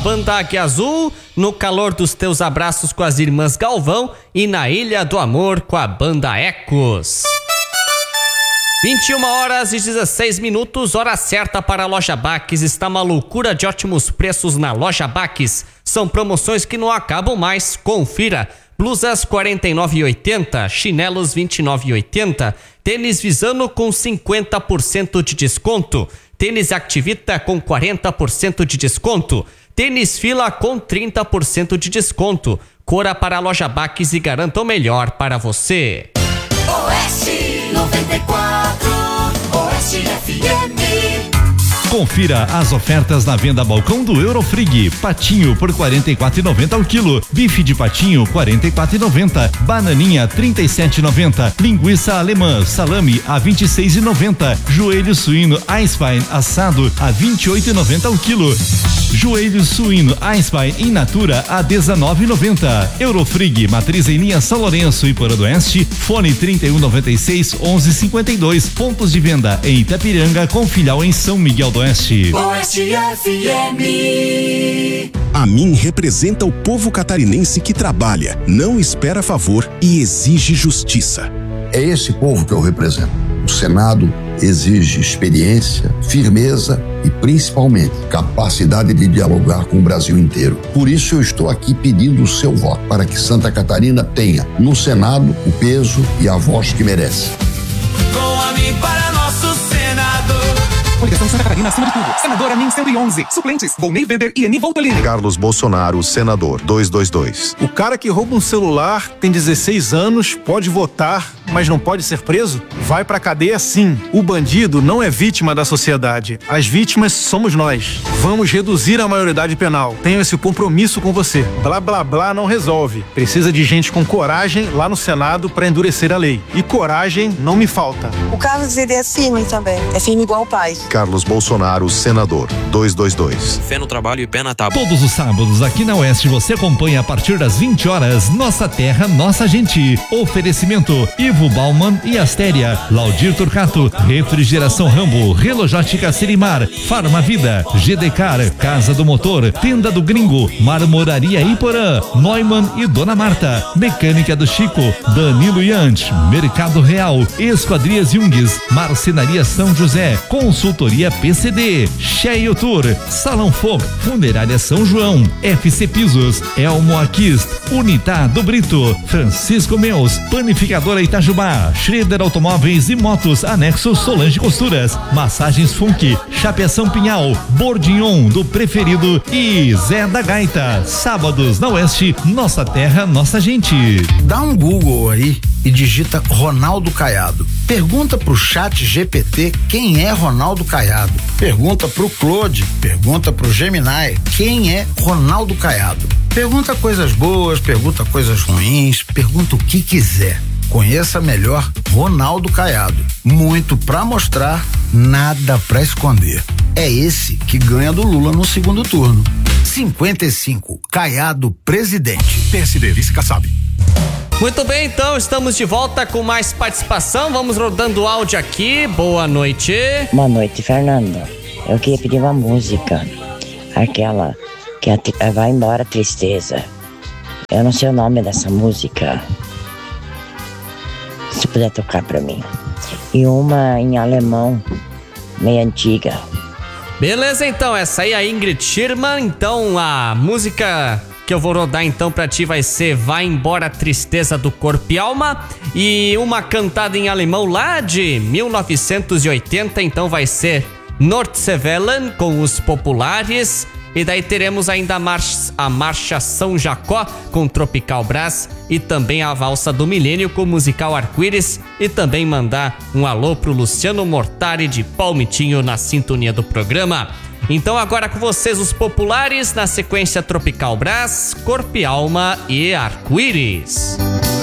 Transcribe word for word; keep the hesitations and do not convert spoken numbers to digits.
banda Águia Azul, no calor dos teus abraços com as irmãs Galvão e na Ilha do Amor com a banda Ecos. vinte e uma horas e dezesseis minutos, hora certa para a Loja Baques. Está uma loucura de ótimos preços na Loja Baques. São promoções que não acabam mais. Confira. Blusas quarenta e nove reais e oitenta centavos, chinelos vinte e nove reais e oitenta centavos, tênis Visano com cinquenta por cento de desconto, tênis Activita com quarenta por cento de desconto, tênis Fila com trinta por cento de desconto. Corra para a Loja Baques e garanta o melhor para você. Oeste noventa e quatro, Oeste F M. Confira as ofertas na venda balcão do Eurofrig. Patinho por quarenta e quatro reais e noventa centavos ao quilo. Bife de patinho quarenta e quatro reais e noventa centavos. Bananinha trinta e sete reais e noventa centavos. Linguiça alemã salame a vinte e seis reais e noventa centavos. Joelho suíno Eisbein assado a vinte e oito reais e noventa centavos ao quilo. Joelho suíno Eisbein in natura a dezenove reais e noventa centavos. Eurofrig, matriz em linha São Lourenço e Porã do Oeste. Fone trinta e um noventa e seis, onze cinquenta e dois. Pontos de venda em Itapiranga com filial em São Miguel do Oeste. Oeste F M. A mim representa o povo catarinense que trabalha, não espera favor e exige justiça. É esse povo que eu represento. O Senado exige experiência, firmeza e principalmente capacidade de dialogar com o Brasil inteiro. Por isso eu estou aqui pedindo o seu voto para que Santa Catarina tenha no Senado o peso e a voz que merece. Com a mim para nosso Senado. Coligação Santa Catarina acima de tudo. Senadora Min cento e onze. Suplentes: Volney Weber e Eni Voltolini. Carlos Bolsonaro, senador, duzentos e vinte e dois. O cara que rouba um celular, tem dezesseis anos, pode votar, mas não pode ser preso? Vai pra cadeia sim. O bandido não é vítima da sociedade. As vítimas somos nós. Vamos reduzir a maioridade penal. Tenho esse compromisso com você. Blá blá blá não resolve. Precisa de gente com coragem lá no Senado pra endurecer a lei. E coragem não me falta. O Carlos, ele é firme também. É firme igual o pai. Carlos Bolsonaro, senador, duzentos e vinte e dois. Fé no trabalho e pé na tábua. Todos os sábados aqui na Oeste você acompanha a partir das vinte horas Nossa Terra, Nossa Gente. Oferecimento Ivo Bauman e Astéria, Laudir Turcato, Refrigeração Rambo, Relojótica Sirimar, Farma Vida, G D Car, Casa do Motor, Tenda do Gringo, Marmoraria Iporã, Neumann e Dona Marta, Mecânica do Chico, Danilo Yant, Mercado Real, Esquadrias Jungues, Marcenaria São José, Consultoria P C D, Cheio Tour, Salão Fog, Funerária São João, F C Pisos, Elmo Aquist, Unitado Brito, Francisco Meus, Panificadora Itajubá, Schroeder Automóveis e Motos, Anexo Solange Costuras, Massagens Funk, Chapeação Pinhal, Bordignon do Preferido e Zé da Gaita. Sábados na Oeste, Nossa Terra, Nossa Gente. Dá um Google aí e digita Ronaldo Caiado. Pergunta pro chat G P T quem é Ronaldo Caiado. Pergunta pro Claude, pergunta pro Gemini quem é Ronaldo Caiado. Pergunta coisas boas, pergunta coisas ruins, pergunta o que quiser. Conheça melhor Ronaldo Caiado. Muito pra mostrar, nada pra esconder. É esse que ganha do Lula no segundo turno. cinquenta e cinco, Caiado presidente. P S D, vice Kassab. Muito bem, então estamos de volta com mais participação. Vamos rodando o áudio aqui. Boa noite. Boa noite, Fernando. Eu queria pedir uma música. Aquela que a, a vai embora a tristeza. Eu não sei o nome dessa música. Se puder tocar pra mim. E uma em alemão, meio antiga. Beleza, então, essa aí é a Ingrid Schirman. Então a música que eu vou rodar então pra ti vai ser Vai Embora a Tristeza do Corpo e Alma. E uma cantada em alemão lá de mil novecentos e oitenta, então vai ser Nordseewellen com os Populares. E daí teremos ainda a marcha, a marcha São Jacó com Tropical Brás e também a valsa do milênio com o musical Arco-Íris. E também mandar um alô pro Luciano Mortari de Palmitinho na sintonia do programa. Então agora com vocês os Populares, na sequência Tropical Brás, Corpo e Alma e Arco-Íris.